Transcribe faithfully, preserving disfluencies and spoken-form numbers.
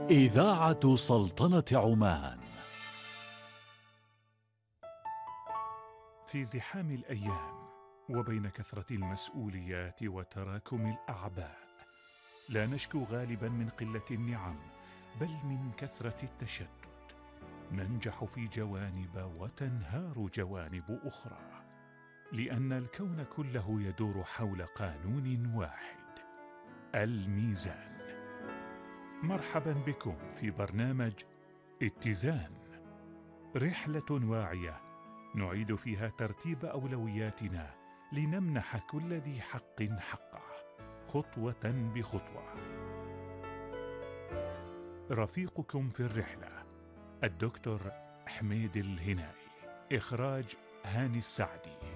إذاعة سلطنة عمان. في زحام الأيام وبين كثرة المسؤوليات وتراكم الأعباء، لا نشكو غالبا من قلة النعم، بل من كثرة التشتت. ننجح في جوانب وتنهار جوانب أخرى، لأن الكون كله يدور حول قانون واحد: الميزان. مرحبا بكم في برنامج اتزان، رحلة واعية نعيد فيها ترتيب أولوياتنا لنمنح كل ذي حق حقه، خطوة بخطوة. رفيقكم في الرحلة الدكتور حميد الهنائي، إخراج هاني السعدي.